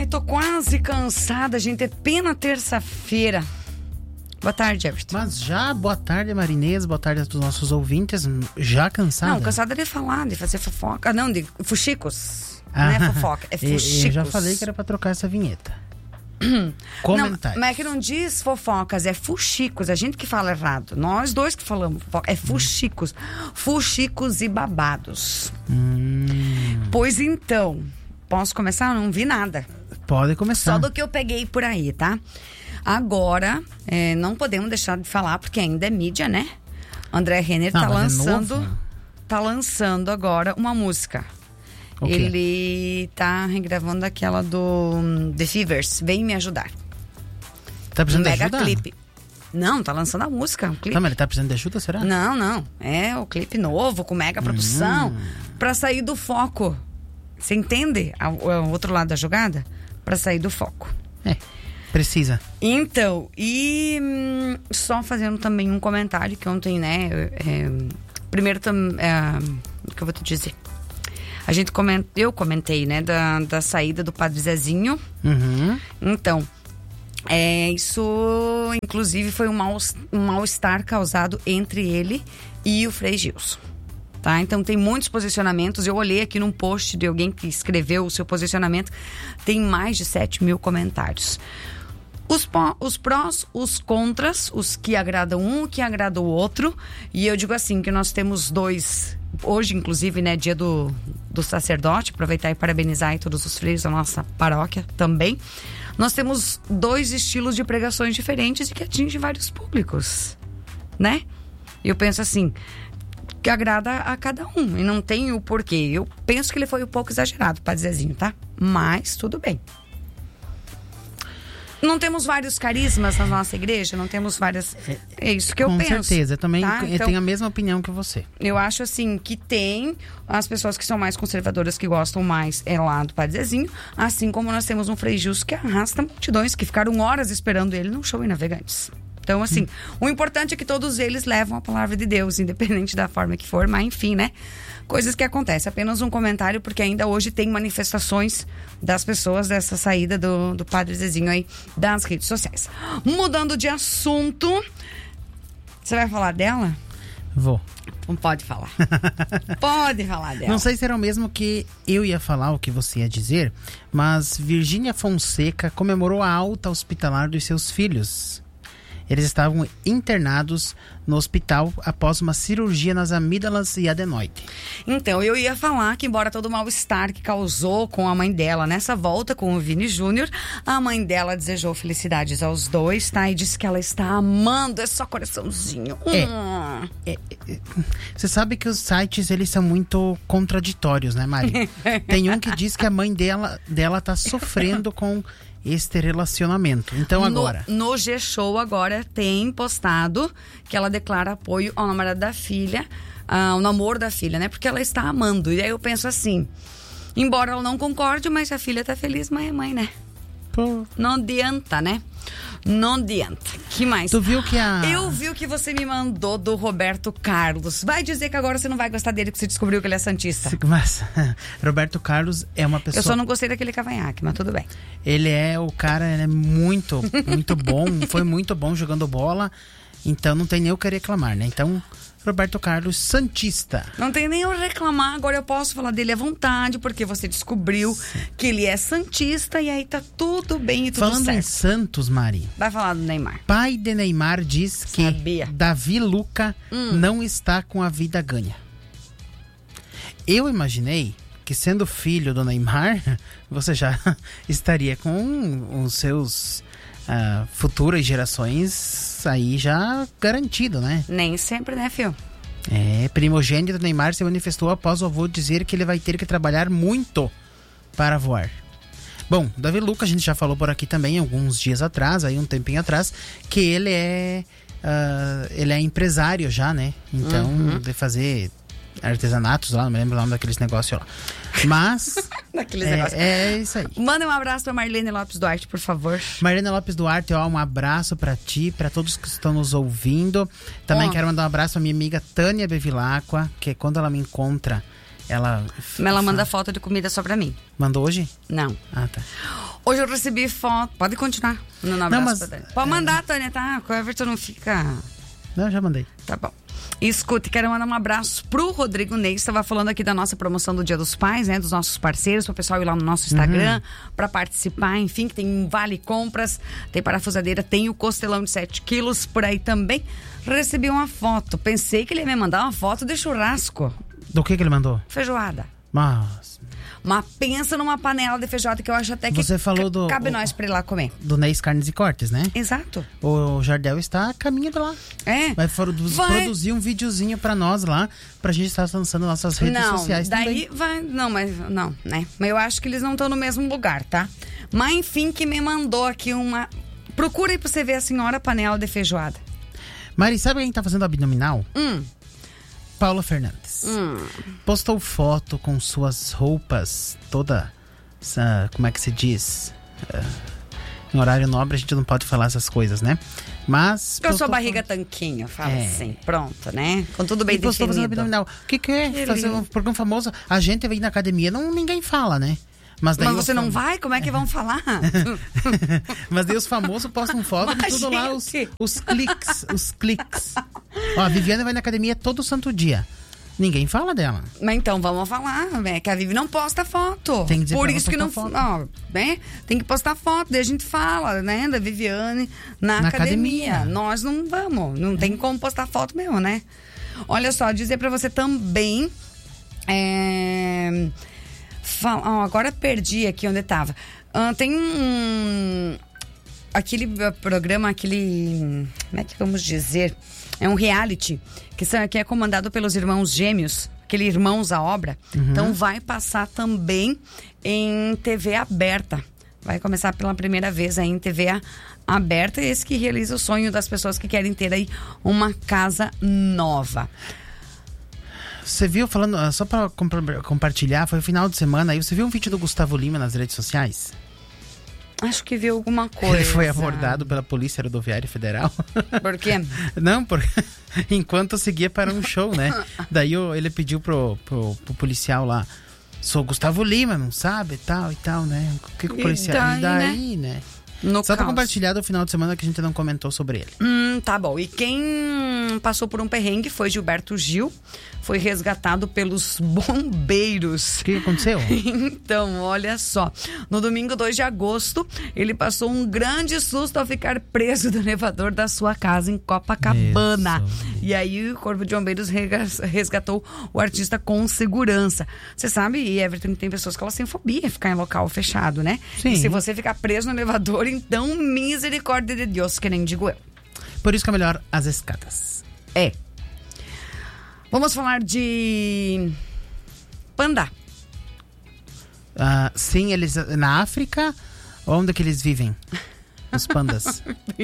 tô quase cansada, gente. É pena terça-feira. Boa tarde, Everton. Mas já, boa tarde, Marinês, boa tarde a todos os nossos ouvintes. Já cansada? Não, cansada de falar, de fazer fofoca. Não, de fuxicos. Não é fofoca, é fuxicos. Eu já falei que era pra trocar essa vinheta. Comentários. Não, mas é que não diz fofocas, é fuxicos. A gente que fala errado. Nós dois que falamos fofoca. É fuxicos. Fuxicos e babados. Pois então, posso começar? Eu não vi nada. Pode começar. Só do que eu peguei por aí, tá? Agora, não podemos deixar de falar, porque ainda é mídia, né? André Renner tá lançando agora uma música. Okay. Ele tá regravando aquela do The Fevers, Vem Me Ajudar. Tá precisando de mega ajuda? clipe. Não, tá lançando a música, um clipe. Tá, mas ele tá precisando de ajuda, será? Não. É o clipe novo, com mega produção, pra sair do foco. Você entende o outro lado da jogada? Pra sair do foco. Precisa. Então, e só fazendo também um comentário que ontem, né? Primeiro, o que eu vou te dizer? Eu comentei, né? Da saída do Padre Zezinho. Então, isso, inclusive, foi um mal-estar causado entre ele e o Frei Gilson. Tá? Então tem muitos posicionamentos. Eu olhei aqui num post de alguém que escreveu o seu posicionamento. Tem mais de 7 mil comentários. Os prós, os contras, os que agradam um, o que agrada o outro. E eu digo assim, que nós temos dois... Hoje, inclusive, né, dia do sacerdote. Aproveitar e parabenizar aí todos os freios da nossa paróquia também. Nós temos dois estilos de pregações diferentes e que atingem vários públicos, né? Eu penso assim... que agrada a cada um, e não tem o porquê. Eu penso que ele foi um pouco exagerado, Padre Zezinho, tá? Mas tudo bem. Não temos vários carismas na nossa igreja, não temos várias... É isso que eu penso. Com certeza, eu também tá? Então, tenho a mesma opinião que você. Eu acho assim, que tem as pessoas que são mais conservadoras, que gostam mais lá do Padre Zezinho, assim como nós temos um Frei Gilson que arrasta multidões, que ficaram horas esperando ele num show em Navegantes. Então, assim, o importante é que todos eles levam a palavra de Deus, independente da forma que for, mas enfim, né? Coisas que acontecem. Apenas um comentário, porque ainda hoje tem manifestações das pessoas dessa saída do Padre Zezinho aí das redes sociais. Mudando de assunto, você vai falar dela? Vou. Não pode falar. Pode falar dela. Não sei se era o mesmo que eu ia falar, o que você ia dizer, mas Virgínia Fonseca comemorou a alta hospitalar dos seus filhos. Eles estavam internados no hospital após uma cirurgia nas amígdalas e adenoide. Então, eu ia falar que, embora todo o mal-estar que causou com a mãe dela nessa volta com o Vini Júnior, a mãe dela desejou felicidades aos dois, tá? E disse que ela está amando, é só coraçãozinho. Você sabe que os sites, eles são muito contraditórios, né, Mari? Tem um que diz que a mãe dela tá sofrendo com este relacionamento. Então agora... No G-Show agora tem postado que ela declara apoio ao namorado da filha, ao namoro da filha, né? Porque ela está amando. E aí eu penso assim, embora ela não concorde, mas a filha tá feliz, mãe é mãe, né? Pô. Não adianta, né? Não adianta. Que mais? Tu viu que Eu vi o que você me mandou do Roberto Carlos. Vai dizer que agora você não vai gostar dele, que você descobriu que ele é santista. Mas Roberto Carlos é uma pessoa... Eu só não gostei daquele cavanhaque, mas tudo bem. Ele é o cara, ele é muito, muito bom. Foi muito bom jogando bola. Então não tem nem o que reclamar, né? Então... Roberto Carlos, santista. Não tem nem o reclamar, agora eu posso falar dele à vontade, porque você descobriu que ele é santista e aí tá tudo bem e tudo Falando certo. em Santos, Mari. Vai falar do Neymar. Pai de Neymar diz que Davi Luca não está com a vida ganha. Eu imaginei que, sendo filho do Neymar, você já estaria com os seus... futuras gerações aí já garantido, né? Nem sempre, né, Fio? Primogênito do Neymar se manifestou após o avô dizer que ele vai ter que trabalhar muito para voar. Bom, Davi Luca, a gente já falou por aqui também alguns dias atrás, aí um tempinho atrás, que ele é empresário já, né? Então, de fazer artesanatos lá, não me lembro o nome daqueles negócios lá. Mas daqueles negócios. É isso aí. Manda um abraço pra Marlene Lopes Duarte, por favor. Marlene Lopes Duarte, um abraço pra ti, pra todos que estão nos ouvindo. Também quero mandar um abraço à minha amiga Tânia Bevilacqua, que quando ela me encontra Ela manda foto de comida só pra mim. Mandou hoje? Não. Ah, tá. Hoje eu recebi foto. Pode continuar. Não, mas pode mandar, Tânia, tá? O Everton não fica... Não, já mandei. Tá bom. Escute, quero mandar um abraço pro Rodrigo Ney. Estava falando aqui da nossa promoção do Dia dos Pais, né? Dos nossos parceiros, para o pessoal ir lá no nosso Instagram para participar. Enfim, que tem vale compras, tem parafusadeira, tem o costelão de 7 quilos por aí também. Recebi uma foto. Pensei que ele ia me mandar uma foto de churrasco. Do que ele mandou? Feijoada. Mas pensa numa panela de feijoada que eu acho até que você falou cabe nós pra ir lá comer. Do Neis Carnes e Cortes, né? Exato. O Jardel está a caminho de lá. Vai produzir um videozinho pra nós lá, pra gente estar lançando nossas redes sociais daí também. Vai... Não, né? Mas eu acho que eles não estão no mesmo lugar, tá? Mas enfim, que me mandou aqui uma... Procura aí pra você ver a senhora panela de feijoada. Mari, sabe quem tá fazendo abdominal? Paula Fernandes. Postou foto com suas roupas toda... como é que se diz? Em horário nobre a gente não pode falar essas coisas, né? Mas... Com a sua barriga tanquinho, fala assim. Pronto, né? Com tudo bem definido. Postou fazendo abdominal. O que é? Fazer um programa famoso. A gente vem na academia, ninguém fala, né? Mas você não vai? Como é que vão falar? Mas daí os famosos postam foto de tudo lá, os cliques. Ó, a Viviane vai na academia todo santo dia. Ninguém fala dela. Mas então vamos falar, né? Que a Vivi não posta foto. Tem que dizer por isso que não, né? Tem que postar foto, daí a gente fala, né? Da Viviane na academia. Nós não vamos, não tem como postar foto mesmo, né? Olha só, dizer pra você também. Agora perdi aqui onde estava. Tem aquele programa, como é que vamos dizer? É um reality que é comandado pelos irmãos gêmeos, aquele Irmãos à Obra. Então vai passar também em TV aberta. Vai começar pela primeira vez aí em TV aberta. Esse que realiza o sonho das pessoas que querem ter aí uma casa nova. Você viu, falando, só pra compartilhar, foi o final de semana aí, você viu um vídeo do Gustavo Lima nas redes sociais? Acho que viu alguma coisa. Ele foi abordado pela Polícia Rodoviária Federal. Por quê? Não, porque enquanto seguia para um show, né? Daí ele pediu pro policial lá, sou Gustavo Lima, não sabe? Tal e tal, né? O que o policial... Daí, né? Só pra compartilhar do final de semana que a gente não comentou sobre ele. Tá bom. E quem passou por um perrengue foi Gilberto Gil. Foi resgatado pelos bombeiros. O que aconteceu? Então, olha só. No domingo 2 de agosto, ele passou um grande susto ao ficar preso do elevador da sua casa em Copacabana. E aí o Corpo de Bombeiros resgatou o artista com segurança. Você sabe, Everton, que tem pessoas que elas têm fobia de ficar em local fechado, né? Sim. E se você ficar preso no elevador, então misericórdia de Deus, que nem digo eu. Por isso que é melhor as escadas. Vamos falar de panda. Sim, eles na África, onde que eles vivem? Os pandas.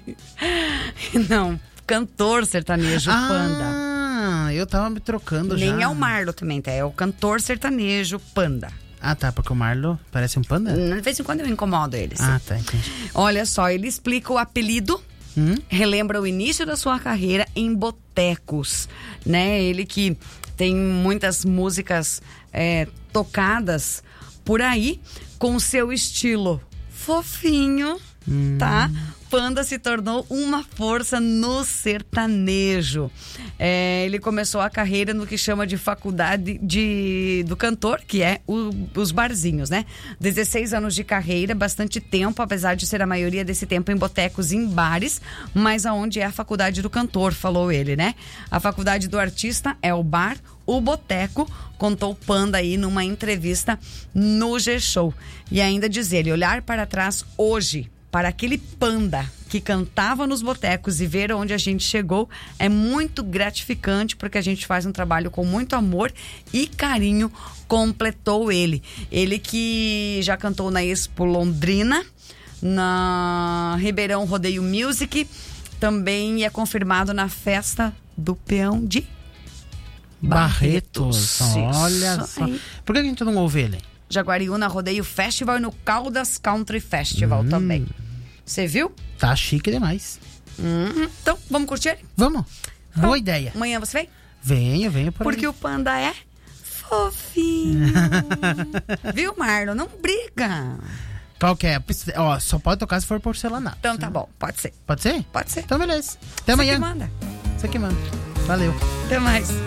Não, cantor sertanejo panda. Eu tava me trocando já. Nem é o Marlo também, tá? É o cantor sertanejo panda. Tá, porque o Marlo parece um panda? De vez em quando eu incomodo ele. Tá, entendi. Olha só, ele explica o apelido, relembra o início da sua carreira em botecos, né? Ele que tem muitas músicas tocadas por aí, com seu estilo fofinho, tá? Panda se tornou uma força no sertanejo. Ele começou a carreira no que chama de faculdade do cantor, que é os barzinhos, né? 16 anos de carreira, bastante tempo, apesar de ser a maioria desse tempo em botecos e em bares, mas aonde é a faculdade do cantor, falou ele, né? A faculdade do artista é o bar, o boteco, contou Panda aí numa entrevista no G-Show. E ainda diz ele, olhar para trás hoje, para aquele Panda que cantava nos botecos e ver onde a gente chegou é muito gratificante, porque a gente faz um trabalho com muito amor e carinho, completou ele. Ele que já cantou na Expo Londrina, na Ribeirão Rodeio Music, também é confirmado na festa do Peão de Barretos. Olha só. Por que a gente não ouve ele? Jaguariúna Rodeio Festival e no Caldas Country Festival também. Você viu? Tá chique demais. Então, vamos curtir ele? Vamos. Boa ideia. Amanhã você vem? Venho por Porque aí. o Panda é Fofinho. Viu, Marlon? Não briga. Qual que é? Ó, só pode tocar se for porcelanato. Então tá bom, pode ser. Pode ser? Pode ser. Então beleza. Até amanhã. Você que manda. Você que manda. Valeu. Até mais.